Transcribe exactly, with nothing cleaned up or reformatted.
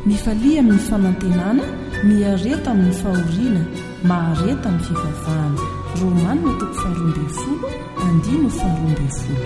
mifalia amin'ny fanantenana, miareta amin'ny fahoriana, mahareta amin'ny fivavahana. Romanina toko faharoa ambin'ny folo andino faharoa ambin'ny folo.